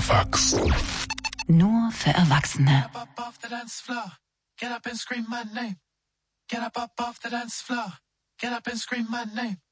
erwachsen. Nur für Erwachsene. Get up off the dance floor. Get up and scream my name. Get up off the dance floor. Get up and scream my name.